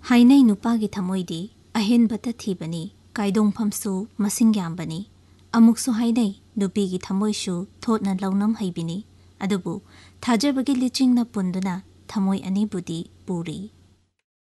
हाइनै नुपागी थमोइदी अहेनबत थीबनी कायदोंफमसु मसिंग यामबनी अमुकसु हाइनै नुपीगी थमोइसु थोटना लौनम हैबिनी अदुबु थाजबगी लिचिंगना पुंदुना थमोइ अनिबुदी Puri.